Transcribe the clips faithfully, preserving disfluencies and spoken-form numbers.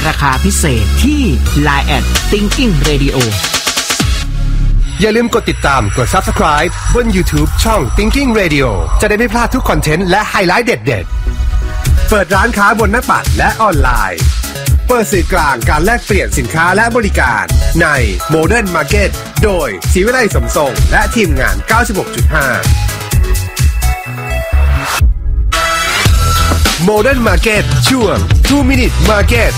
ราคาพิเศษที่ ไลน์ แอท Thinking Radio อย่าลืมกดติดตามกด Subscribe บน YouTube ช่อง Thinking Radio จะได้ไม่พลาดทุกคอนเทนต์และไฮไลท์เด็ดๆเปิดร้านค้าบนหน้าปัดและออนไลน์เปิดสื่อกลางการแลกเปลี่ยนสินค้าและบริการใน Modern Market โดยศรีวิไลสมทรงและทีมงาน เก้าสิบหกจุดห้า Modern Market ช่วง two minute Market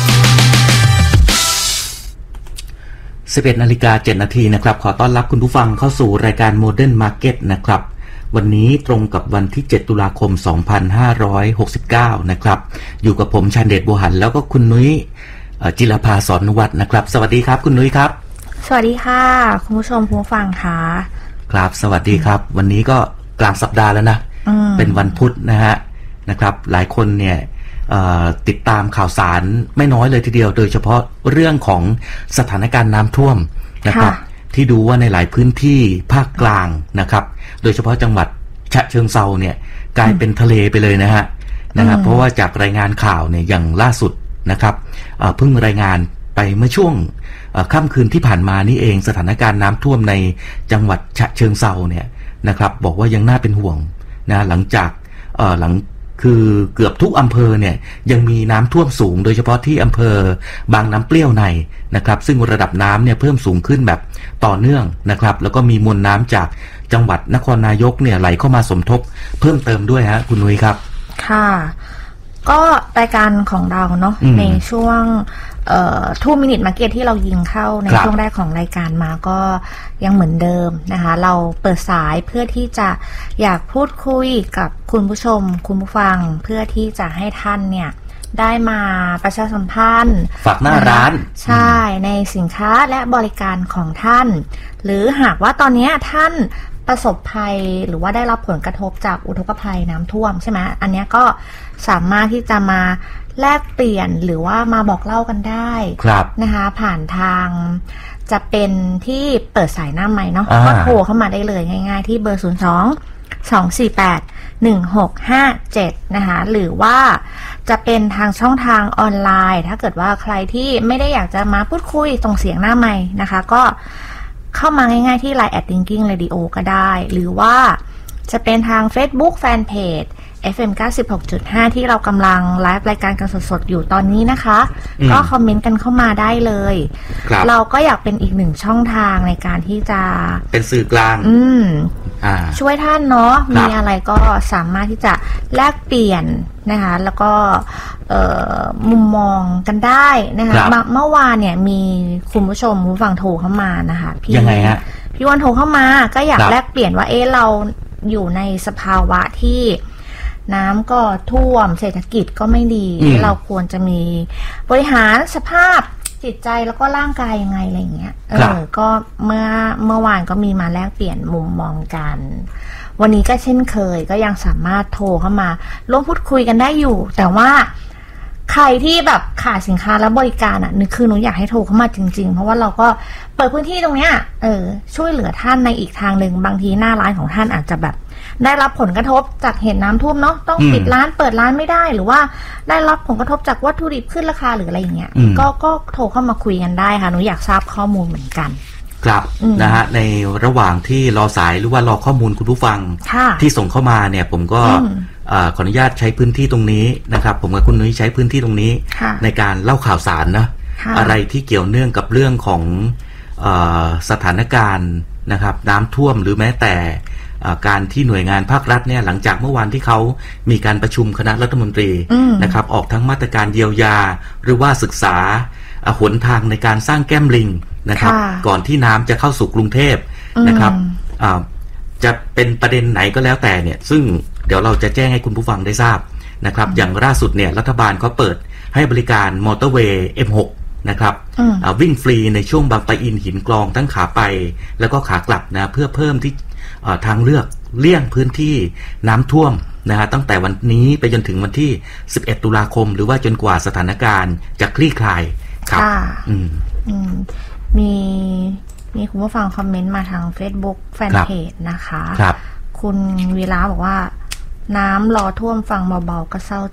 สิบเอ็ดนาฬิกาเจ็ดนาทีนะครับขอต้อนรับคุณผู้ฟังเข้าสู่รายการ Modern Market นะครับวันนี้ตรงกับวันที่เจ็ดตุลาคมสองพันห้าร้อยหกสิบเก้านะครับอยู่กับผมชันเดชบัวหันแล้วก็คุณนุ้ยจิรภาสอนวัฒน์นะครับสวัสดีครับคุณนุ้ยครับสวัสดีค่ะคุณผู้ชมผู้ฟังค่ะครับสวัสดีครับวันนี้ก็กลางสัปดาห์แล้วนะเป็นวันพุธนะฮะนะครับหลายคนเนี่ยติดตามข่าวสารไม่น้อยเลยทีเดียวโดยเฉพาะเรื่องของสถานการณ์น้ำท่วมนะครับที่ดูว่าในหลายพื้นที่ภาคกลางนะครับโดยเฉพาะจังหวัดฉะเชิงเทราเนี่ยกลายเป็นทะเลไปเลยนะฮะนะครับเพราะว่าจากรายงานข่าวเนี่ยอย่างล่าสุดนะครับเพิ่งรายงานไปเมื่อช่วงค่ำคืนที่ผ่านมานี่เองสถานการณ์น้ำท่วมในจังหวัดฉะเชิงเทราเนี่ยนะครับบอกว่ายังน่าเป็นห่วงนะหลังจากหลังคือเกือบทุกอำเภอเนี่ยยังมีน้ำท่วมสูงโดยเฉพาะที่อำเภอบางน้ำเปรี้ยวในนะครับซึ่งระดับน้ำเนี่ยเพิ่มสูงขึ้นแบบต่อเนื่องนะครับแล้วก็มีมวลน้ำจากจังหวัดนครนายกเนี่ยไหลเข้ามาสมทบเพิ่มเติมด้วยฮะคุณนุ้ยครับค่ะก็รายการของเราเนาะในช่วงเอ่อtwo minute marketที่เรายิงเข้าในช่วงแรกของรายการมาก็ยังเหมือนเดิมนะคะเราเปิดสายเพื่อที่จะอยากพูดคุยกับคุณผู้ชมคุณผู้ฟังเพื่อที่จะให้ท่านเนี่ยได้มาประชาสัมพันธ์ฝากหน้าร้านใช่ในสินค้าและบริการของท่านหรือหากว่าตอนนี้ท่านประสบภัยหรือว่าได้รับผลกระทบจากอุทกภัยน้ำท่วมใช่ไหมอันนี้ก็สามารถที่จะมาแลกเปลี่ยนหรือว่ามาบอกเล่ากันได้นะคะผ่านทางจะเป็นที่เปิดสายหน้าใหม่เนาะก็โทรเข้ามาได้เลยง่ายๆที่เบอร์ศูนย์ สอง สอง สี่ แปด หนึ่ง หก ห้า เจ็ดนะคะหรือว่าจะเป็นทางช่องทางออนไลน์ถ้าเกิดว่าใครที่ไม่ได้อยากจะมาพูดคุยตรงเสียงหน้าใหม่นะคะก็เข้ามาง่ายๆที่ ไลน์ แอท Thinking Radio ก็ได้หรือว่าจะเป็นทาง Facebook Fanpage เอฟ เอ็ม เก้าสิบหกจุดห้า ที่เรากำลังไลฟ์รายการกันสดๆอยู่ตอนนี้นะคะก็คอมเมนต์กันเข้ามาได้เลยเราก็อยากเป็นอีกหนึ่งช่องทางในการที่จะเป็นสื่อกลางอืมช่วยท่านเนาะมีอะไรก็สามารถที่จะแลกเปลี่ยนนะคะแล้วก็มุมมองกันได้นะคะเมื่อวานเนี่ยมีคุณผู้ชมผู้ฟังโทรเข้ามานะคะพี่ยังไงฮะพี่วันโทรเข้ามาก็อยากแลกเปลี่ยนว่าเอ๊ะเราอยู่ในสภาวะที่น้ำก็ท่วมเศรษฐกิจก็ไม่ดีเราควรจะมีบริหารสภาพจิตใจแล้วก็ร่างกายยังไงอะไรเงี้ยเออก็เมื่อเมื่อวานก็มีมาแลกเปลี่ยนมุมมองกันวันนี้ก็เช่นเคยก็ยังสามารถโทรเข้ามาร่วมพูดคุยกันได้อยู่แต่ว่าใครที่แบบขาดสินค้าและบริการอ่ะนึกคือหนูอยากให้โทรเข้ามาจริงๆเพราะว่าเราก็เปิดพื้นที่ตรงเนี้ยเออช่วยเหลือท่านในอีกทางหนึ่งบางทีหน้าร้านของท่านอาจจะแบบได้รับผลกระทบจากเหตุน้ำท่วมเนาะต้องปิดร้านเปิดร้านไม่ได้หรือว่าได้รับผลกระทบจากวัตถุดิบขึ้นราคาหรืออะไรอย่างเงี้ยก็ก็โทรเข้ามาคุยกันได้ค่ะหนูอยากทราบข้อมูลเหมือนกันครับนะฮะในระหว่างที่รอสายหรือว่ารอข้อมูลคุณผู้ฟังที่ส่งเข้ามาเนี่ยผมก็ขออนุญาตใช้พื้นที่ตรงนี้นะครับผมกับคุณนุ้ยใช้พื้นที่ตรงนี้ในการเล่าข่าวสารนะอะไรที่เกี่ยวเนื่องกับเรื่องของสถานการณ์นะครับน้ำท่วมหรือแม้แต่การที่หน่วยงานภาครัฐเนี่ยหลังจากเมื่อวานที่เขามีการประชุมคณะรัฐมนตรีนะครับออกทั้งมาตรการเยียวยาหรือว่าศึกษาหนทางในการสร้างแก้มลิงนะครับก่อนที่น้ำจะเข้าสู่กรุงเทพนะครับจะเป็นประเด็นไหนก็แล้วแต่เนี่ยซึ่งเดี๋ยวเราจะแจ้งให้คุณผู้ฟังได้ทราบนะครับอย่างล่าสุดเนี่ยรัฐบาลเขาเปิดให้บริการมอเตอร์เวย์ เอ็ม หก นะครับวิ่งฟรีในช่วงบางปะอินหินกลองทั้งขาไปแล้วก็ขากลับนะเพื่อเพิ่มที่ทางเลือกเลี่ยงพื้นที่น้ำท่วมนะฮะตั้งแต่วันนี้ไปจนถึงวันที่สิบเอ็ดตุลาคมหรือว่าจนกว่าสถานการณ์จะคลี่คลายครับอืมอืมมีมีคุณผู้ฟังคอมเมนต์มาทาง Facebook แฟนเพจนะคะครับคุณวีระบอกว่าน้ำรอท่วมฟังเบาๆก็เศร้าใจ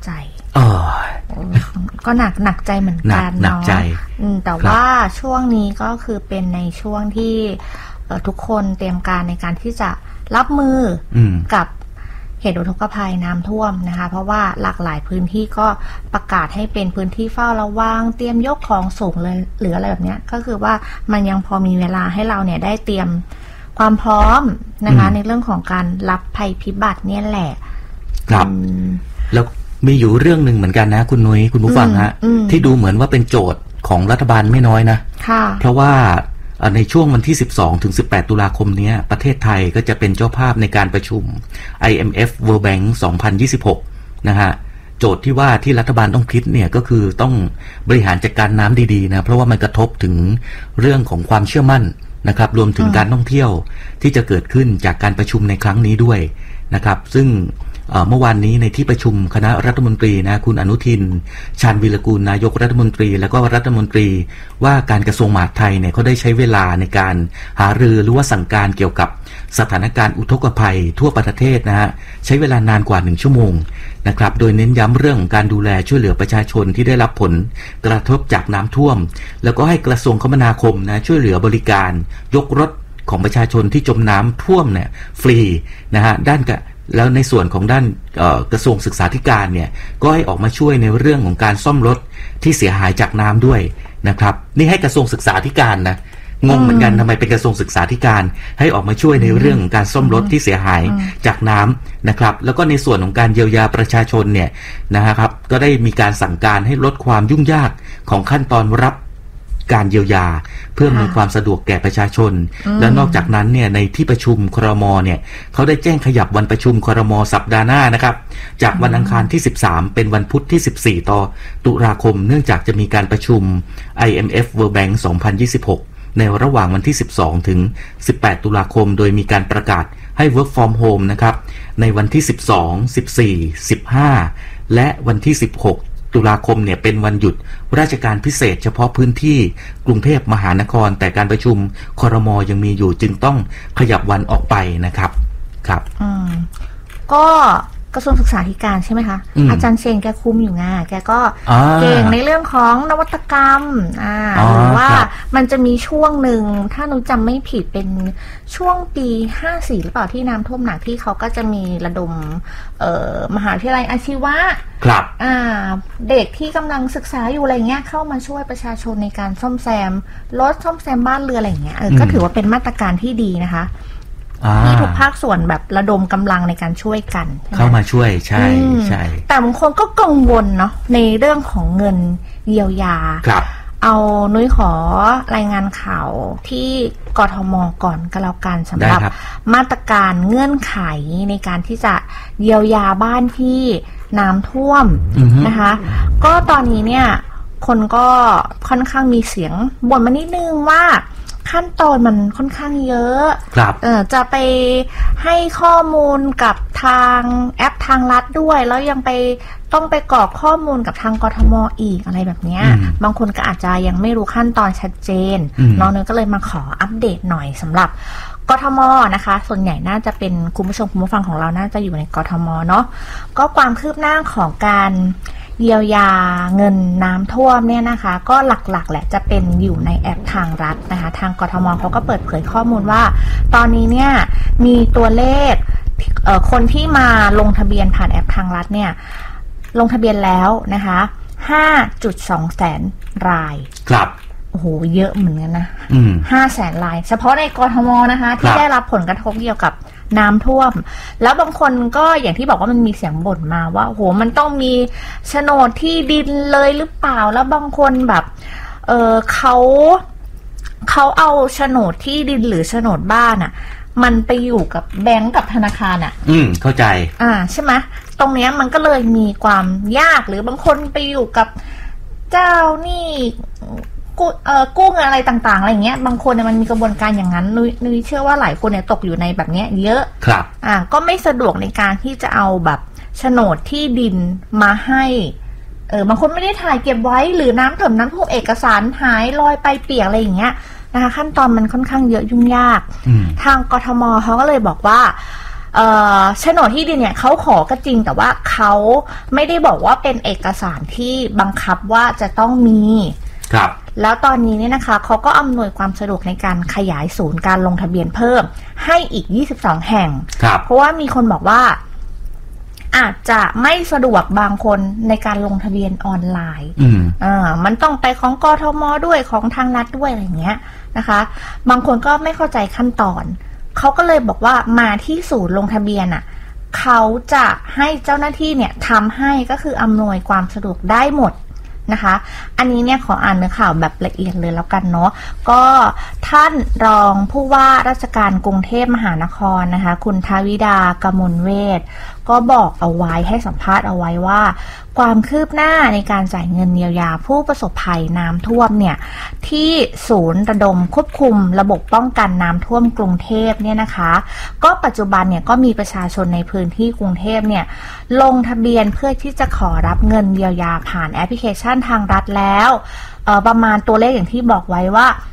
เออก็หนักหนักใจเหมือนกันเนาะแต่ว่าช่วงนี้ก็คือเป็นในช่วงที่ทุกคนเตรียมการในการที่จะรับมือกับเหตุอุทกภัยน้ำท่วมนะคะเพราะว่าหลากหลายพื้นที่ก็ประกาศให้เป็นพื้นที่เฝ้าระวังเตรียมยกของสูงเลยหรืออะไรแบบนี้ก็คือว่ามันยังพอมีเวลาให้เราเนี่ยได้เตรียมความพร้อมนะคะในเรื่องของการรับภัยพิบัติเนี่ยแหละครับแล้วมีอยู่เรื่องหนึ่งเหมือนกันนะคุณนุ้ยคุณผู้ฟังฮะที่ดูเหมือนว่าเป็นโจทย์ของรัฐบาลไม่น้อยนะเพราะว่าในช่วงวันที่สิบสองถึงสิบแปดตุลาคมนี้ประเทศไทยก็จะเป็นเจ้าภาพในการประชุม ไอ เอ็ม เอฟ World Bank สองพันยี่สิบหกนะฮะโจทย์ที่ว่าที่รัฐบาลต้องคิดเนี่ยก็คือต้องบริหารจัดการน้ำดีๆนะเพราะว่ามันกระทบถึงเรื่องของความเชื่อมั่นนะครับรวมถึงการท่องเที่ยวที่จะเกิดขึ้นจากการประชุมในครั้งนี้ด้วยนะครับซึ่งเมื่อวานนี้ในที่ประชุมคณะรัฐมนตรีนะคุณอนุทินชาญวีรกูลนายกรัฐมนตรีแล้วก็รัฐมนตรีว่าการกระทรวงมหาดไทยเนี่ยเขาได้ใช้เวลาในการหารือหรือว่าสั่งการเกี่ยวกับสถานการณ์อุทกภัยทั่วประเทศนะฮะใช้เวลานานกว่าหนึ่งชั่วโมงนะครับโดยเน้นย้ำเรื่องของการดูแลช่วยเหลือประชาชนที่ได้รับผลกระทบจากน้ำท่วมแล้วก็ให้กระทรวงคมนาคมนะช่วยเหลือบริการยกรถของประชาชนที่จมน้ำท่วมเนี่ยฟรีนะฮะด้านกะแล้วในส่วนของด้านกระทรวงศึกษาธิการเนี่ยก็ให้ออกมาช่วยในเรื่องของการซ่อมรถที่เสียหายจากน้ำด้วยนะครับนี่ให้กระทรวงศึกษาธิการนะงงเหมือนกันทำไมเป็นกระทรวงศึกษาธิการให้ออกมาช่วยในเรื่องของการซ่อมรถที่เสียหายจากน้ำนะครับแล้วก็ในส่วนของการเยียวยาประชาชนเนี่ยนะครับก็ได้มีการสั่งการให้ลดความยุ่งยากของขั้นตอนรับการเยียวยาเพื่อมีความสะดวกแก่ประชาชนและนอกจากนั้นเนี่ยในที่ประชุมครม.เนี่ยเขาได้แจ้งขยับวันประชุมครม.สัปดาห์หน้านะครับจากวันอังคารที่สิบสามเป็นวันพุธที่สิบสี่ต่อตุลาคมเนื่องจากจะมีการประชุม ไอ เอ็ม เอฟ World Bank สองพันยี่สิบหกในระหว่างวันที่สิบสองถึงสิบแปดตุลาคมโดยมีการประกาศให้ work from home นะครับในวันที่สิบสอง สิบสี่ สิบห้าและวันที่สิบหกตุลาคมเนี่ยเป็นวันหยุดราชการพิเศษเฉพาะพื้นที่กรุงเทพมหานครแต่การประชุมครม.ยังมีอยู่จึงต้องขยับวันออกไปนะครับครับอืมก็กระทรวงศึกษาธิการใช่ไหมคะ อ, อาจารย์เชนแกคุมอยู่ไงแกก็เก่งในเรื่องของนวัตกรรมอ่าหรือว่ามันจะมีช่วงหนึ่งถ้าหนูจำไม่ผิดเป็นช่วงปีห้าสี่หรือเปล่าที่น้ำท่วมหนักที่เขาก็จะมีระดมเอ่อมหาวิทยาลัยอาชีวะครับอ่าเด็กที่กำลังศึกษาอยู่อะไรเงี้ยเข้ามาช่วยประชาชนในการซ่อมแซมรถซ่อมแซมบ้านเรือนอะไรเงี้ยเออก็ถือว่าเป็นมาตรการที่ดีนะคะที่ทุกภาคส่วนแบบระดมกำลังในการช่วยกันเข้ามาช่วยใช่ใช่แต่บางคนก็กังวลเนาะในเรื่องของเงินเยียวยาครับเอานุ้ยขอรายงานข่าวที่กทม.ก่อนก็แล้วกันสำหรับมาตรการเงื่อนไขในการที่จะเยียวยาบ้านที่น้ำท่วมนะคะก็ตอนนี้เนี่ยคนก็ค่อนข้างมีเสียงบ่นมานิดนึงว่าขั้นตอนมันค่อนข้างเยอะครับเออจะไปให้ข้อมูลกับทางแอปทางรัฐด้วยแล้วยังไปต้องไปกรอกข้อมูลกับทางกทม.อีกอะไรแบบนี้บางคนก็อาจจะยังไม่รู้ขั้นตอนชัดเจนน้องเนยก็เลยมาขออัปเดตหน่อยสำหรับกทม.นะคะส่วนใหญ่น่าจะเป็นคุณผู้ชมคุณผู้ฟังของเราน่าจะอยู่ในกทม.เนาะก็ความคืบหน้าของการเยียวยาเงินน้ำท่วมเนี่ยนะคะก็หลักๆแหละจะเป็นอยู่ในแอปทางรัฐนะคะทางกทม.เขาก็เปิดเผยข้อมูลว่าตอนนี้เนี่ยมีตัวเลขคนที่มาลงทะเบียนผ่านแอปทางรัฐเนี่ยลงทะเบียนแล้วนะคะ ห้าจุดสอง แสนรายครับโอ้โหเยอะเหมือนกันนะห้าแสนรายเฉพาะในกทม.นะคะที่ได้รับผลกระทบเกี่ยวกับน้ำท่วมแล้วบางคนก็อย่างที่บอกว่ามันมีเสียงบ่นมาว่าโหมันต้องมีโฉนดที่ดินเลยหรือเปล่าแล้วบางคนแบบเออเขาเขาเอาโฉนดที่ดินหรือโฉนดบ้านอ่ะมันไปอยู่กับแบงก์กับธนาคารอ่ะอืมเข้าใจอ่าใช่ไหมตรงเนี้ยมันก็เลยมีความยากหรือบางคนไปอยู่กับเจ้านี่กู้เอ่อกู้เงินอะไรต่างๆอะไรเงี้ยบางคนเนี่ยมันมีกระบวนการอย่างนั้นนุ้ยนุ้ยเชื่อว่าหลายคนเนี่ยตกอยู่ในแบบเนี้ยเยอะครับอ่าก็ไม่สะดวกในการที่จะเอาแบบโฉนดที่ดินมาให้เออบางคนไม่ได้ถ่ายเก็บไว้หรือน้ำเติมน้ำพวกเอกสารหายลอยไปเปียกอะไรอย่างเงี้ยนะคะขั้นตอนมันค่อนข้างเยอะยุ่งยากทางกทม.เขาก็เลยบอกว่าโฉนดที่ดินเนี่ยเขาขอก็จริงแต่ว่าเขาไม่ได้บอกว่าเป็นเอกสารที่บังคับว่าจะต้องมีครับแล้วตอนนี้เนี่ยนะคะเขาก็อำนวยความสะดวกในการขยายศูนย์การลงทะเบียนเพิ่มให้อีกยี่สิบสองแห่งเพราะว่ามีคนบอกว่าอาจจะไม่สะดวกบางคนในการลงทะเบียนออนไลน์อ่ามันต้องไปของกทมด้วยของทางรัฐด้วยอะไรเงี้ยนะคะบางคนก็ไม่เข้าใจขั้นตอนเขาก็เลยบอกว่ามาที่ศูนย์ลงทะเบียนอ่ะเขาจะให้เจ้าหน้าที่เนี่ยทำให้ก็คืออำนวยความสะดวกได้หมดนะคะอันนี้เนี่ยขออ่านเนื้อข่าวแบบละเอียดเลยแล้วกันเนาะก็ท่านรองผู้ว่าราชการกรุงเทพมหานครนะคะคุณทวิดากมลเวชก็บอกเอาไว้ให้สัมภาษณ์เอาไว้ว่าความคืบหน้าในการจ่ายเงินเยียวยาผู้ประสบภัยน้ำท่วมเนี่ยที่ศูนย์ระดมควบคุมระบบป้องกันน้ำท่วมกรุงเทพเนี่ยนะคะก็ปัจจุบันเนี่ยก็มีประชาชนในพื้นที่กรุงเทพเนี่ยลงทะเบียนเพื่อที่จะขอรับเงินเยียวยาผ่านแอปพลิเคชันทางรัฐแล้วประมาณตัวเลขอย่างที่บอกไว้ว่า